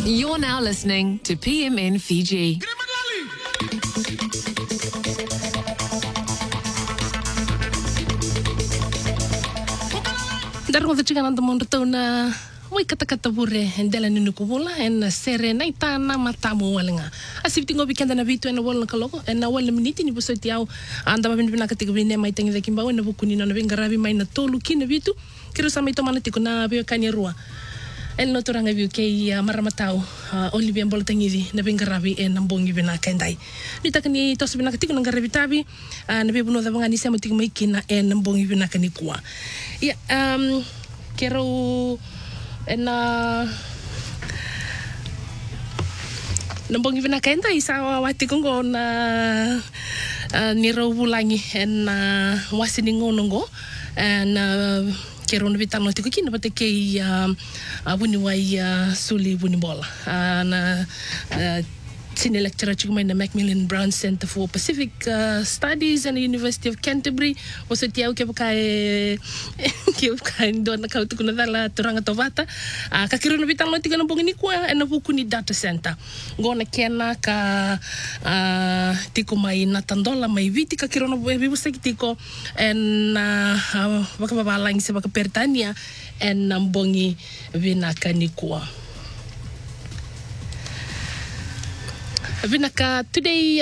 You're now listening to PMN Fiji. Darwa the chicken on the Montona. We kata bure and dela nukula and serenaita na matamu walinga. As if tingo weekend na vitu and a wall kalogo and a wall minute in Busetiao and the Vinakatik my thing the Kimba and the Bukunino and Vingaravi mine tolu kin vitu. Kirusamito manaticona Biocanirua. El notoranga UK maramatao Olivia Boltangizi na Vingaravi and Nambongi Vinakandai. Nitakani tosbinakatik and Garavitavi and Bibuno the Vangani Samatic Makina and Nambongi Vinakanikua. Yeah, Kero. En nambong ibina kenta isa wati kongo na niro bulangi en wasini ngonongo en kero nbita no tiko kina pate kei buni wai suli buni bola na senior lecturer chukuma in the Macmillan Brown Center for Pacific Studies and the University of Canterbury. Was it yau kebukai do na kau tukuna dala turanga tovata. Kakiru no bitang no tiga no bongini kwa and no bukuni data center. Gona kena ka tiko mai natandola mai viti kakiru no bibu tiko and baka babalang sa baka pertania and nambongi vinakanikua. Vinaka, today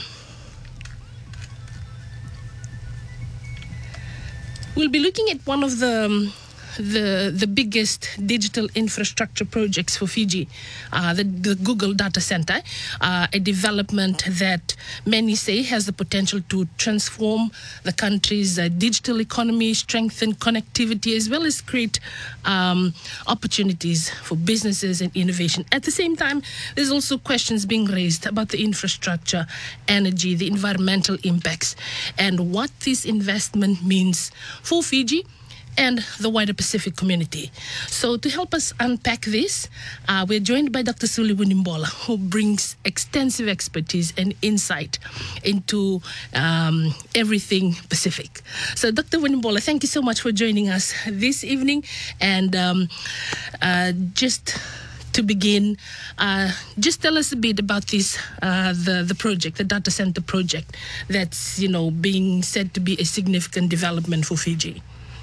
we'll be looking at one of the biggest digital infrastructure projects for Fiji, the Google Data Center, a development that many say has the potential to transform the country's digital economy, strengthen connectivity, as well as create opportunities for businesses and innovation. At the same time, there's also questions being raised about the infrastructure, energy, the environmental impacts, and what this investment means for Fiji and the wider Pacific community. So to help us unpack this, we're joined by Dr. Suli Winimbola, who brings extensive expertise and insight into everything Pacific. So Dr. Winimbola, thank you so much for joining us this evening. And just to begin, just tell us a bit about this, the project, the data center project that's, being said to be a significant development for Fiji.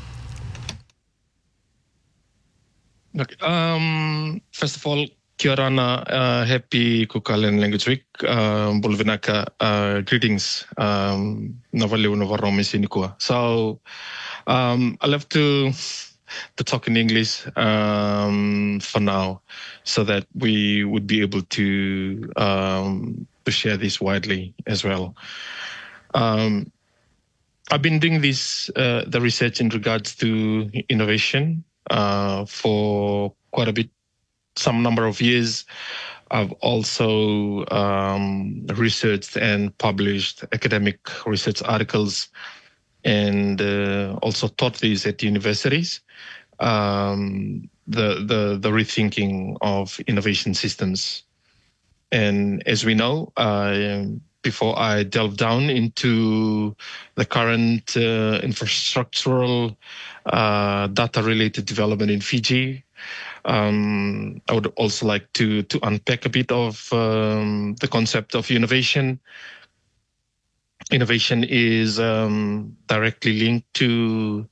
Okay. First of all, kia ora na, happy Kukalan Language Week. Bulvinaka, greetings. Navaliu Navarome Sinikua. So, I love to talk in English for now, so that we would be able to share this widely as well. I've been doing this, the research in regards to innovation for quite a bit, some number of years. I've also researched and published academic research articles and also taught these at universities. The rethinking of innovation systems. And as we know, before I delve down into the current infrastructural data-related development in Fiji, I would also like to unpack a bit of the concept of innovation. Innovation is directly linked to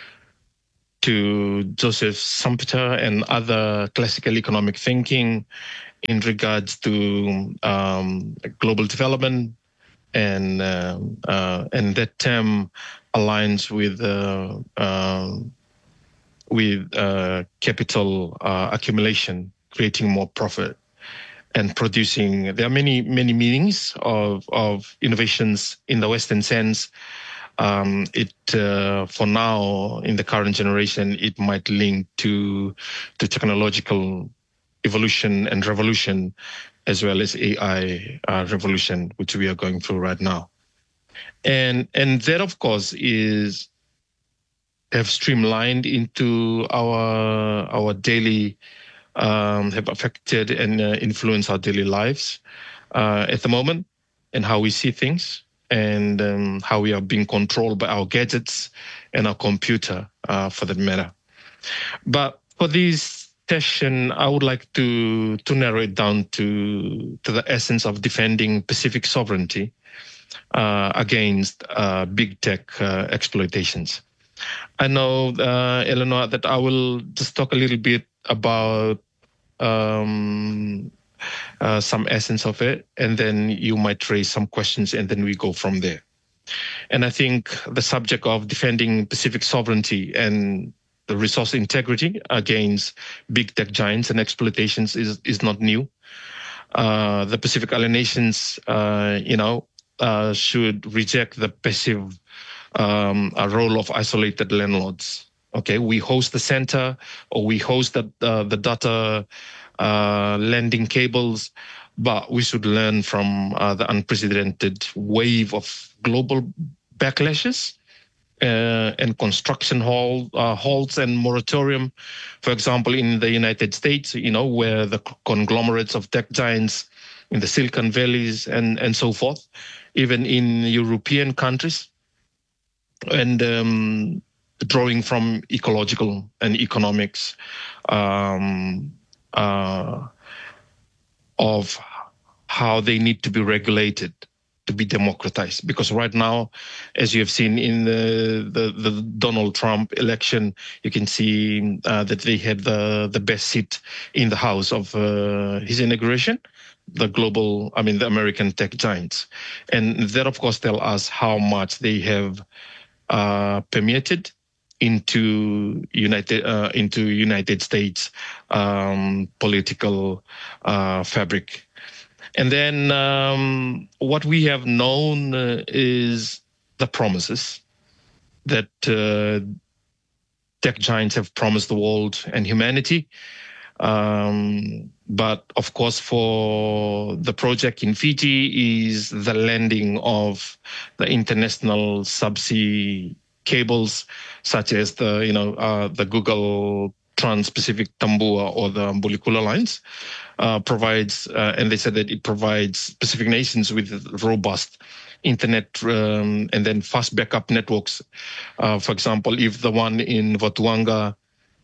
Joseph Schumpeter and other classical economic thinking in regards to global development, and that term aligns with capital accumulation, creating more profit, and producing. There are many meanings of innovations in the Western sense. For now, in the current generation, it might link to technological evolution and revolution, as well as AI revolution, which we are going through right now. And that, of course, have streamlined into our daily, have affected and influenced our daily lives at the moment, and how we see things, and how we are being controlled by our gadgets and our computer, for that matter. But for these session, I would like to narrow it down to the essence of defending Pacific sovereignty against big tech exploitations. I know, Eleanor, that I will just talk a little bit about some essence of it, and then you might raise some questions, and then we go from there. And I think the subject of defending Pacific sovereignty and the resource integrity against big tech giants and exploitations is not new. The Pacific Island nations, should reject the passive role of isolated landlords. Okay, we host the center, or we host the data landing cables, but we should learn from the unprecedented wave of global backlashes and construction halts and moratorium. For example, in the United States, where the conglomerates of tech giants in the Silicon Valleys and so forth, even in European countries, and drawing from ecological and economics of how they need to be regulated to be democratized. Because right now, as you have seen in the Donald Trump election, you can see that they had the best seat in the House of his inauguration, the American tech giants. And that, of course, tell us how much they have permeated into United States political fabric. And then what we have known is the promises that tech giants have promised the world and humanity. But of course, for the project in Fiji is the landing of the international subsea cables, such as the Google Trans-Pacific Tambua or the Mbulikula lines, provides, and they said that it provides Pacific nations with robust internet and then fast backup networks. For example, if the one in Votuanga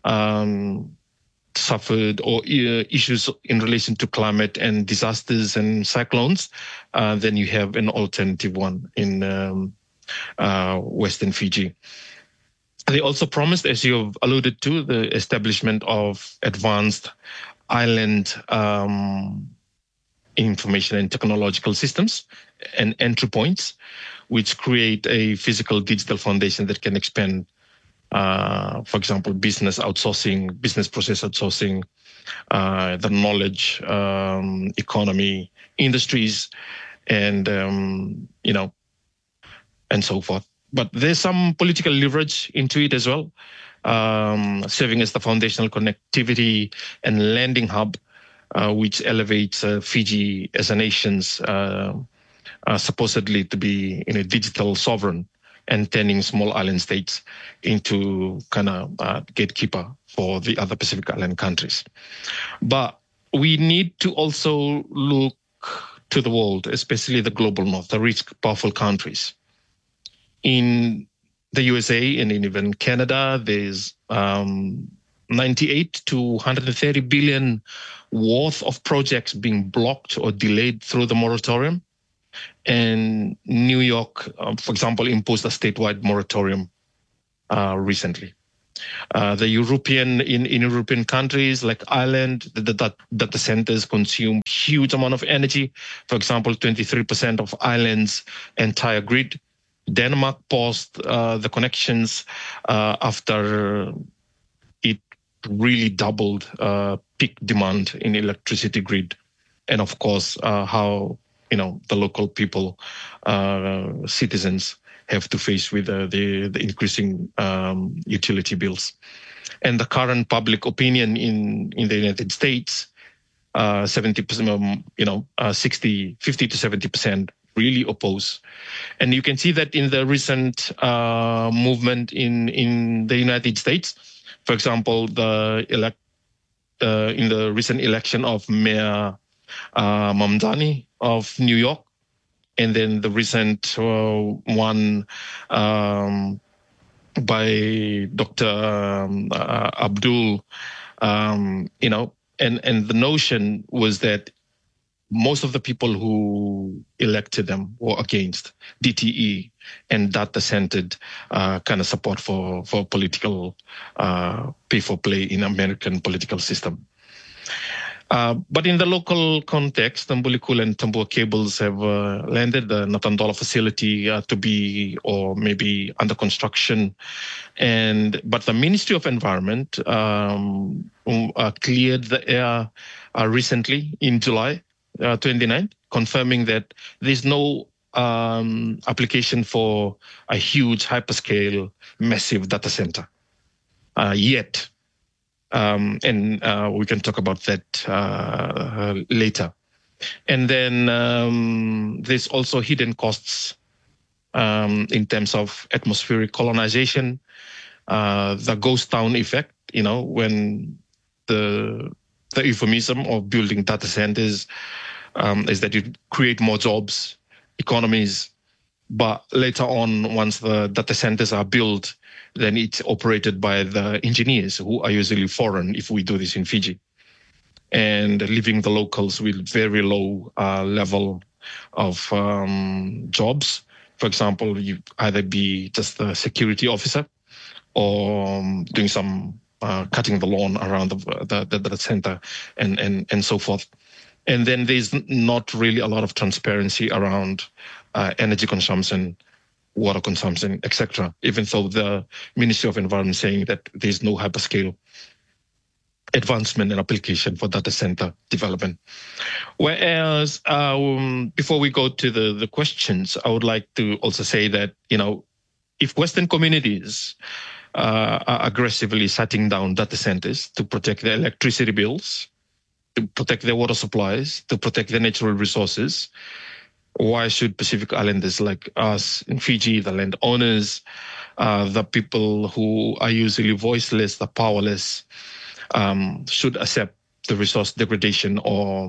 suffered or issues in relation to climate and disasters and cyclones, then you have an alternative one in Western Fiji. They also promised, as you've alluded to, the establishment of advanced island information and technological systems and entry points, which create a physical digital foundation that can expand, for example, business outsourcing, business process outsourcing, the knowledge economy, industries, and, and so forth. But there's some political leverage into it as well, serving as the foundational connectivity and landing hub, which elevates Fiji as a nation's supposedly to be in a digital sovereign and turning small island states into kind of gatekeeper for the other Pacific Island countries. But we need to also look to the world, especially the global north, the rich, powerful countries. In the USA and in even Canada, there's 98 to 130 billion worth of projects being blocked or delayed through the moratorium. And New York, for example, imposed a statewide moratorium recently. In European countries like Ireland, the data centers consume huge amount of energy. For example, 23% of Ireland's entire grid. Denmark paused the connections after it really doubled peak demand in electricity grid. And of course, how the local people, citizens, have to face with the increasing utility bills. And the current public opinion in the United States, 70%, 50 to 70% really oppose. And you can see that in the recent movement in the United States. For example, in the recent election of Mayor Mamdani of New York, and then the recent one by Dr. Abdul And the notion was that most of the people who elected them were against DTE and data-centered kind of support for political pay-for-play in American political system. But in the local context, Tambulikul and Tambua cables have landed the Natandola facility to be or maybe under construction. But the Ministry of Environment cleared the air recently in July 29, confirming that there's no application for a huge hyperscale massive data center yet. And we can talk about that later. And then there's also hidden costs in terms of atmospheric colonization, the ghost town effect, when the euphemism of building data centers is that you create more jobs, economies, but later on, once the data centers are built, then it's operated by the engineers who are usually foreign if we do this in Fiji, and leaving the locals with very low level of jobs. For example, you either be just a security officer or doing some cutting the lawn around the data center and so forth. And then there's not really a lot of transparency around energy consumption, water consumption, etc. Even though the Ministry of Environment is saying that there's no hyperscale advancement and application for data center development. Whereas before we go to the questions, I would like to also say that, if Western communities are aggressively shutting down data centers to protect their electricity bills, to protect their water supplies, to protect their natural resources, why should Pacific Islanders like us in Fiji, the landowners, the people who are usually voiceless, the powerless, should accept the resource degradation or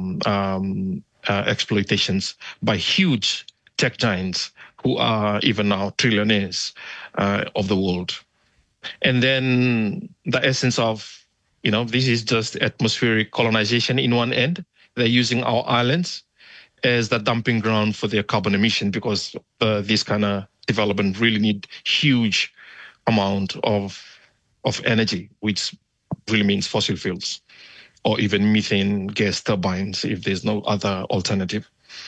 exploitations by huge tech giants who are even now trillionaires of the world? And then the essence of, this is just atmospheric colonization in one end. They're using our islands as the dumping ground for their carbon emission, because this kind of development really need huge amount of energy, which really means fossil fuels or even methane gas turbines if there's no other alternative.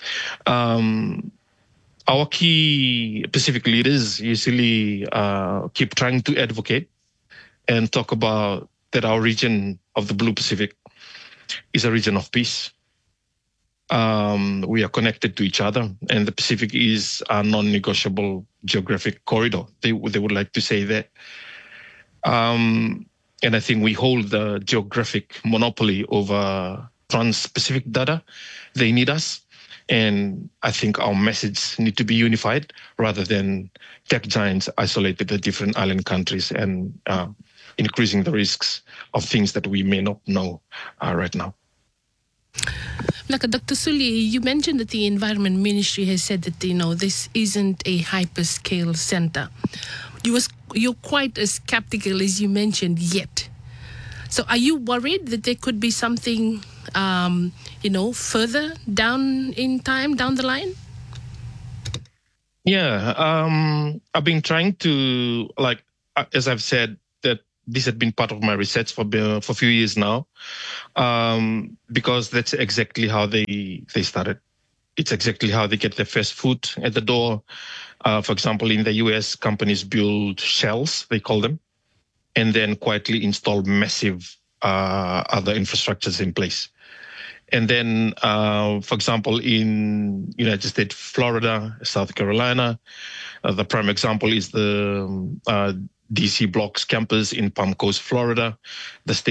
Our key Pacific leaders usually keep trying to advocate and talk about that our region of the Blue Pacific is a region of peace. We are connected to each other, and the Pacific is a non-negotiable geographic corridor. They would like to say that. And I think we hold the geographic monopoly over trans-Pacific data. They need us. And I think our message need to be unified rather than tech giants isolated the different island countries and increasing the risks of things that we may not know right now. Like Dr. Sully, you mentioned that the Environment Ministry has said that, this isn't a hyperscale center. You're quite as skeptical as you mentioned yet. So are you worried that there could be something, further down in time, down the line? Yeah, I've been trying to, as I've said, that this had been part of my research for a few years now, because that's exactly how they started. It's exactly how they get their first foot at the door. For example, in the US, companies build shells, they call them, and then quietly install massive other infrastructures in place. And then, for example, in United States, Florida, South Carolina, the prime example is the DC Blocks campus in Palm Coast, Florida. The state